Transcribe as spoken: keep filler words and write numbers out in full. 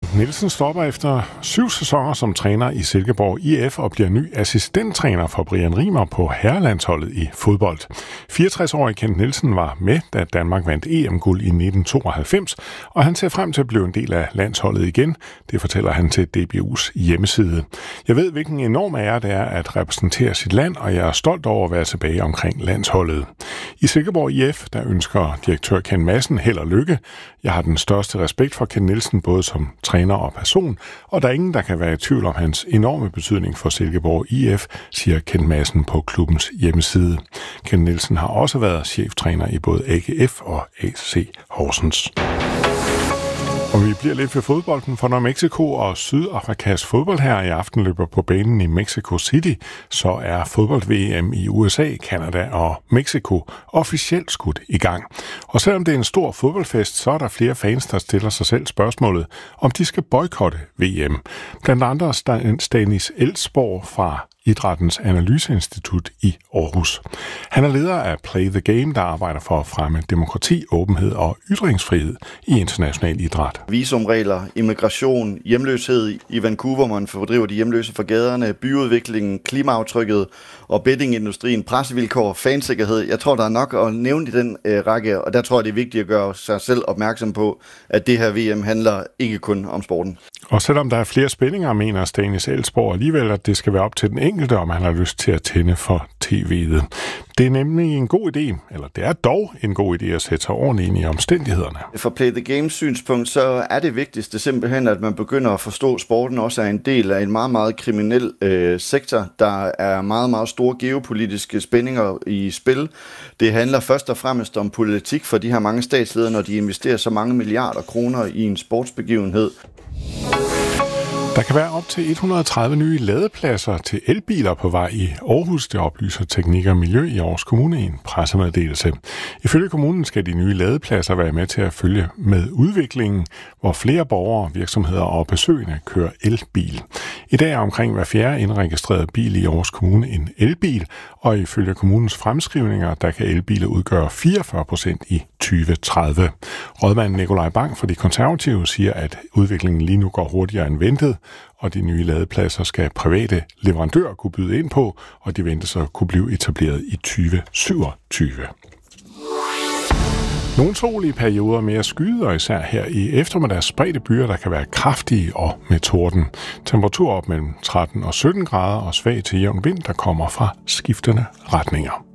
Nielsen stopper efter syv sæsoner som træner i Silkeborg I F og bliver ny assistenttræner for Brian Rimer på herrelandsholdet i fodbold. fireogtres-årige Kent Nielsen var med, da Danmark vandt E M-guld i nitten tooghalvfems, og han ser frem til at blive en del af landsholdet igen. Det fortæller han til D B U's hjemmeside. Jeg ved, hvilken enorm ære det er at repræsentere sit land, og jeg er stolt over at være tilbage omkring landsholdet. I Silkeborg I F, der ønsker direktør Ken Madsen held og lykke. Jeg har den største respekt for Ken Nielsen, både som træner og person, og der er ingen, der kan være i tvivl om hans enorme betydning for Silkeborg I F, siger Ken Madsen på klubbens hjemmeside. Ken Nielsen har også været cheftræner i både A G F og A C Horsens. Og vi bliver lidt ved fodbolden, for når Mexico og Sydafrikas fodboldherrer i aften løber på banen i Mexico City, så er fodbold-V M i U S A, Canada og Mexico officielt skudt i gang. Og selvom det er en stor fodboldfest, så er der flere fans, der stiller sig selv spørgsmålet, om de skal boykotte V M. Blandt andre Stanis Elsborg fra Idrættens Analyseinstitut i Aarhus. Han er leder af Play the Game, der arbejder for at fremme demokrati, åbenhed og ytringsfrihed i international idræt. Visumregler, immigration, hjemløshed i Vancouver, man fordriver de hjemløse fra gaderne, byudviklingen, klimaaftrykket og bettingindustrien, pressevilkår, fansikkerhed. Jeg tror, der er nok at nævne i den øh, række, og der tror jeg, det er vigtigt at gøre sig selv opmærksom på, at det her V M handler ikke kun om sporten. Og selvom der er flere spændinger, mener Stanis Elsborg alligevel, at det skal være op til den enkelte, om han har lyst til at tænde for T V'et. Det er nemlig en god idé, eller det er dog en god idé at sætte sig ordentligt ind i omstændighederne. For Play the Game synspunkt, så er det vigtigste simpelthen, at man begynder at forstå, at sporten også er en del af en meget, meget kriminel øh, sektor. Der er meget, meget store geopolitiske spændinger i spil. Det handler først og fremmest om politik for de her mange statsledere, når de investerer så mange milliarder kroner i en sportsbegivenhed. Der kan være op til et hundrede og tredive nye ladepladser til elbiler på vej i Aarhus, det oplyser Teknik og Miljø i Aarhus Kommune i en pressemeddelelse. Ifølge kommunen skal de nye ladepladser være med til at følge med udviklingen, hvor flere borgere, virksomheder og besøgende kører elbil. I dag er omkring hver fjerde indregistrerede bil i Aarhus Kommune en elbil, og ifølge kommunens fremskrivninger, der kan elbiler udgøre fireogfyrre procent i tyve tredive. Rådmand Nikolaj Bang fra De Konservative siger, at udviklingen lige nu går hurtigere end ventet, og de nye ladepladser skal private leverandører kunne byde ind på, og de ventes at kunne blive etableret i tyve syvogtyve. Nogle solige perioder mere skyde, og især her i eftermiddags spredte byer, der kan være kraftige og med torden. Temperatur op mellem tretten og sytten grader og svag til jævn vind, der kommer fra skiftende retninger.